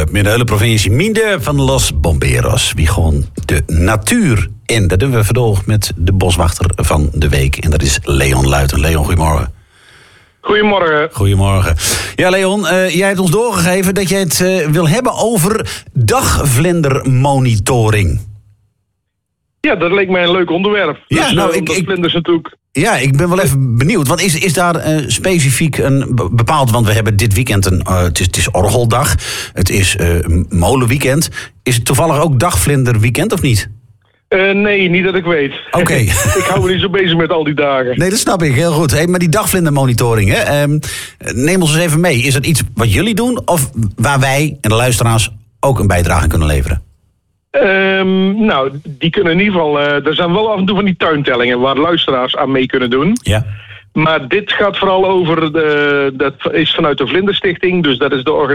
in de hele provincie Minde van Los Bomberos. Wie gewoon de natuur in. Dat doen we vandaag met de boswachter van de week. En dat is Leon Luiten. Leon, goedemorgen. Goedemorgen. Goedemorgen. Ja, Leon, jij hebt ons doorgegeven dat jij het wil hebben over dagvlindermonitoring. Ja, dat leek mij een leuk onderwerp. Ja, dus, nou, vlinders natuurlijk. Ja, ik ben wel even benieuwd. Want is daar specifiek een bepaald... Want we hebben dit weekend het is orgeldag. Het is molenweekend. Is het toevallig ook dagvlinderweekend of niet? Nee, niet dat ik weet. Oké. Ik hou me niet zo bezig met al die dagen. Nee, dat snap ik. Heel goed. Hey, maar die dagvlindermonitoring, hè? Neem ons eens even mee. Is dat iets wat jullie doen? Of waar wij en de luisteraars ook een bijdrage kunnen leveren? Nou, die kunnen in ieder geval... er zijn wel af en toe van die tuintellingen waar luisteraars aan mee kunnen doen. Ja. Maar dit gaat vooral over... dat is vanuit de Vlinderstichting. Dus dat is de organisatie